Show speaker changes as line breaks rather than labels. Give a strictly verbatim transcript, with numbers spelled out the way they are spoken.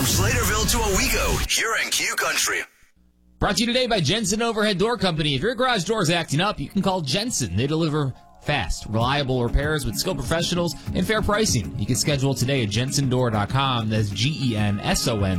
From Slaterville to Owego, you're in Q Country.
Brought to you today by Jensen Overhead Door Company. If your garage door is acting up, you can call Jensen. They deliver fast, reliable repairs with skilled professionals and fair pricing. You can schedule today at jensen door dot com. That's G E N S O N